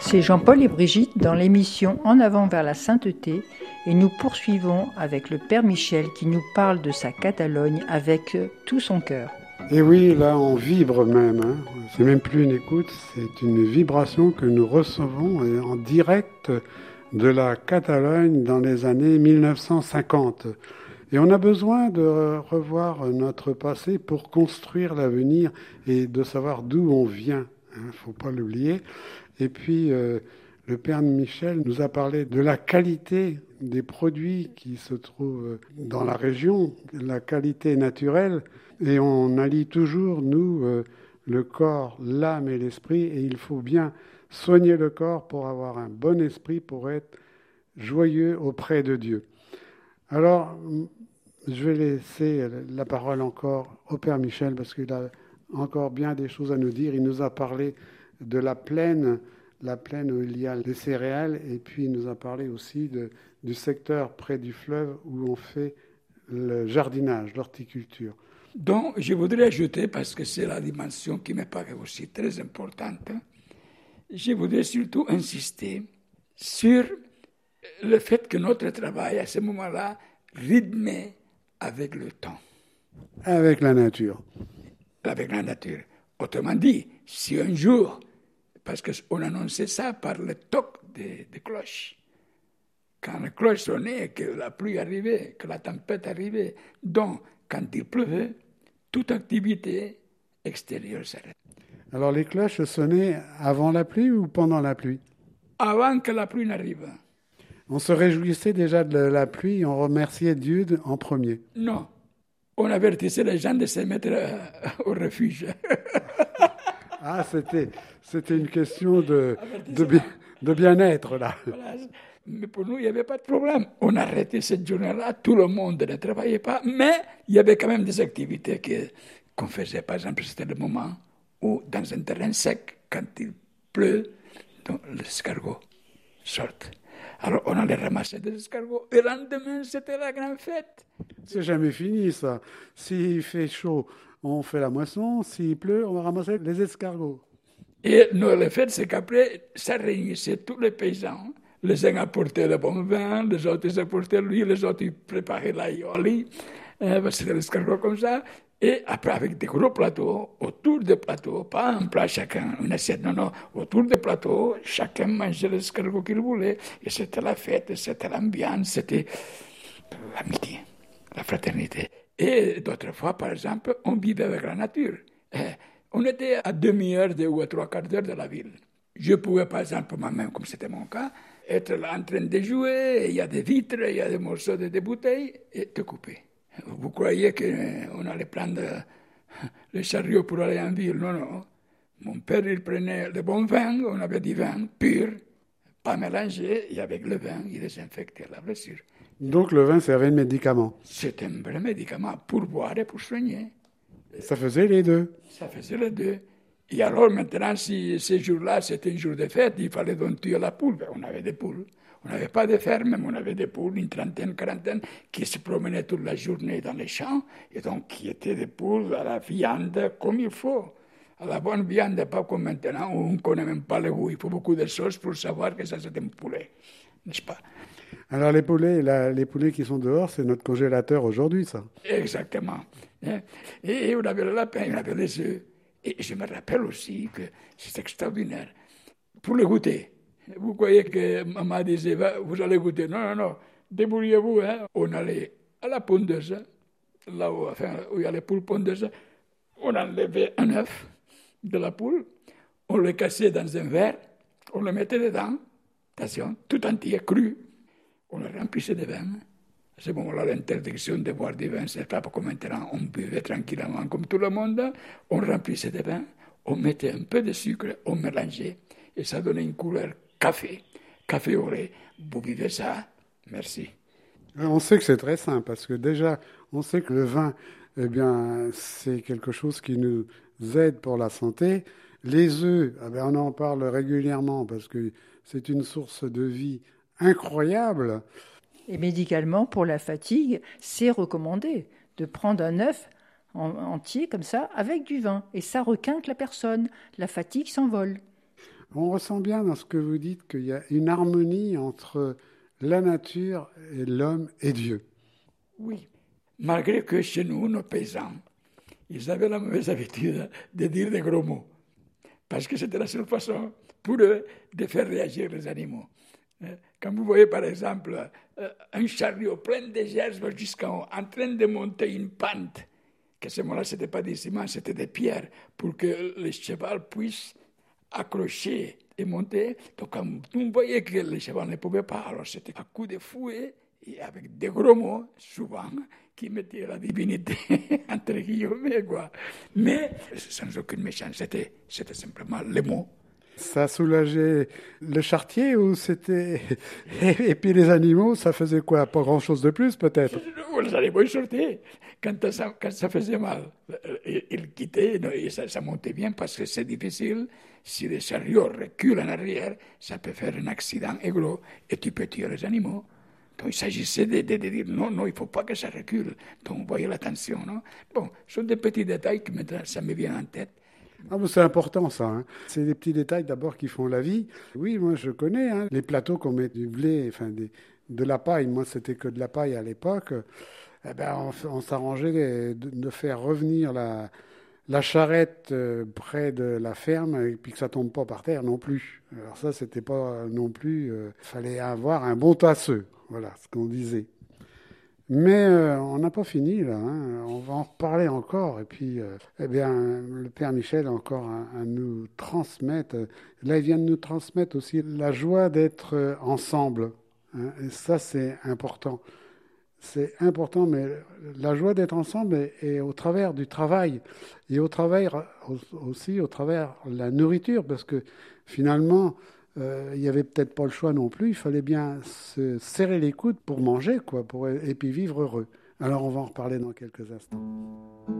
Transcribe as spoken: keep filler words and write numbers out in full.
C'est Jean-Paul et Brigitte dans l'émission En avant vers la sainteté et nous poursuivons avec le Père Michel qui nous parle de sa Catalogne avec tout son cœur. Et oui, là on vibre même, hein. C'est même plus une écoute, c'est une vibration que nous recevons en direct de la Catalogne dans les années mille neuf cent cinquante. Et on a besoin de revoir notre passé pour construire l'avenir et de savoir d'où on vient, il ne faut pas l'oublier. Et puis, euh, le Père Michel nous a parlé de la qualité des produits qui se trouvent dans la région, la qualité naturelle. Et on allie toujours, nous, euh, le corps, l'âme et l'esprit. Et il faut bien soigner le corps pour avoir un bon esprit, pour être joyeux auprès de Dieu. Alors, je vais laisser la parole encore au Père Michel parce qu'il a encore bien des choses à nous dire. Il nous a parlé de la plaine, la plaine où il y a les céréales, et puis il nous a parlé aussi de, du secteur près du fleuve où on fait le jardinage, l'horticulture. Donc, je voudrais ajouter, parce que c'est la dimension qui me paraît aussi très importante, je voudrais surtout insister sur le fait que notre travail, à ce moment-là, rythmé avec le temps. Avec la nature. Avec la nature. Autrement dit, si un jour, parce qu'on annonçait ça par le toc des, des cloches, quand la cloche sonnait, que la pluie arrivait, que la tempête arrivait, donc quand il pleuvait, toute activité extérieure s'arrête. Alors les cloches sonnaient avant la pluie ou pendant la pluie? Avant que la pluie n'arrive. On se réjouissait déjà de la pluie, on remerciait Dieu en premier. Non, on avertissait les gens de se mettre au refuge. Ah, c'était, c'était une question de, de, bien, de bien-être, là. Voilà. Mais pour nous, il n'y avait pas de problème. On arrêtait cette journée-là, tout le monde ne travaillait pas, mais il y avait quand même des activités que, qu'on faisait. Par exemple, c'était le moment où, dans un terrain sec, quand il pleut, donc, les escargots sortent. Alors, on allait ramasser des escargots. Et le lendemain, c'était la grande fête. C'est jamais fini, ça. S'il fait chaud, on fait la moisson. S'il pleut, on va ramasser les escargots. Et non, le fait, c'est qu'après, ça réunissait tous les paysans. Les uns apportaient le bon vin, les autres apportaient l'huile, les autres ils préparaient l'aïoli. Euh, c'était l'escargot comme ça. Et après, avec des gros plateaux, autour des plateaux, pas un plat chacun, une assiette, non, non, autour des plateaux, chacun mangeait l'escargot qu'il voulait. Et c'était la fête, c'était l'ambiance, c'était l'amitié, la fraternité. Et d'autres fois, par exemple, on vivait avec la nature. Euh, on était à demi-heure de, ou à trois quarts d'heure de la ville. Je pouvais, par exemple, moi-même, comme c'était mon cas, être là en train de jouer, il y a des vitres, il y a des morceaux de des bouteilles, et te couper. Vous croyez qu'on allait prendre le chariot pour aller en ville? Non, non. Mon père, il prenait le bon vin, on avait du vin pur, pas mélangé, et avec le vin, il désinfectait la blessure. Donc le vin servait de médicament? C'était un vrai médicament pour boire et pour soigner. Ça faisait les deux? Ça faisait les deux. Et alors maintenant, si ces jours-là, c'était un jour de fête, il fallait donc tuer la poule. Ben, on avait des poules. On n'avait pas de ferme, mais on avait des poules, une trentaine, quarantaine, qui se promenaient toute la journée dans les champs, et donc qui étaient des poules à la viande comme il faut. À la bonne viande, pas comme maintenant, où on ne connaît même pas le goût. Il faut beaucoup de choses pour savoir que ça c'est un poulet, n'est-ce pas? Alors les poulets, la, les poulets qui sont dehors, c'est notre congélateur aujourd'hui, ça? Exactement. Et on avait le lapin, on avait les œufs. Et je me rappelle aussi que c'est extraordinaire. Pour le goûter, vous croyez que maman disait, vous allez goûter? Non, non, non, débrouillez-vous. Hein. On allait à la pondeuse, là où, enfin, où il y a les poules pondeuses, on enlevait un œuf de la poule, on le cassait dans un verre, on le mettait dedans, attention, tout entier, cru, on le remplissait de vin. À ce moment-là, l'interdiction de boire du vin, c'est pas comme maintenant, on buvait tranquillement comme tout le monde, on remplissait de vin, on mettait un peu de sucre, on mélangeait, et ça donnait une couleur café, café au lait. Vous buvez ça, merci. On sait que c'est très simple, parce que déjà, on sait que le vin, eh bien, c'est quelque chose qui nous aide pour la santé. Les œufs, eh bien, on en parle régulièrement, parce que c'est une source de vie incroyable. Et médicalement, pour la fatigue, c'est recommandé de prendre un œuf entier comme ça avec du vin. Et ça requinque la personne. La fatigue s'envole. On ressent bien dans ce que vous dites qu'il y a une harmonie entre la nature et l'homme et Dieu. Oui, malgré que chez nous, nos paysans, ils avaient la mauvaise habitude de dire des gros mots, parce que c'était la seule façon pour eux de faire réagir les animaux. Quand vous voyez par exemple un chariot plein de gerbes jusqu'en haut, en train de monter une pente, que ce moment-là, ce n'était pas des ciments, c'était des pierres, pour que le cheval puisse accrocher et monter. Donc quand vous voyez que le cheval ne pouvait pas, alors c'était à coup de fouet, et avec des gros mots, souvent, qui mettaient la divinité entre guillemets, quoi. Mais sans aucune méchanceté, c'était simplement les mots. Ça soulageait le charretier ou c'était... Et puis les animaux, ça faisait quoi? Pas grand-chose de plus peut-être? Les animaux, ils sortaient. Quand ça, quand ça faisait mal, ils quittaient et ça, ça montait bien parce que c'est difficile. Si le chariot recule en arrière, ça peut faire un accident gros et tu peux tuer les animaux. Donc il s'agissait de, de, de dire non, non, il ne faut pas que ça recule. Donc vous voyez la tension, non? Bon, ce sont des petits détails que maintenant ça me vient en tête. Ah, c'est important ça, hein. C'est des petits détails d'abord qui font la vie. Oui, moi je connais hein, les plateaux qu'on met du blé, enfin des, de la paille. Moi c'était que de la paille à l'époque. Eh ben, on, on s'arrangeait de, de faire revenir la, la charrette près de la ferme et puis que ça tombe pas par terre non plus. Alors ça c'était pas non plus. Il euh, fallait avoir un bon tasseux. Voilà ce qu'on disait. Mais euh, on n'a pas fini là, hein. On va en reparler encore. Et puis, euh, eh bien, le Père Michel a encore à, à nous transmettre. Là, il vient de nous transmettre aussi la joie d'être ensemble, hein. Et ça, c'est important. C'est important, mais la joie d'être ensemble est, est au travers du travail. Et au travers aussi, au travers de la nourriture, parce que finalement, Euh, il n'y avait peut-être pas le choix non plus, il fallait bien se serrer les coudes pour manger, quoi, pour, et puis vivre heureux. Alors on va en reparler dans quelques instants.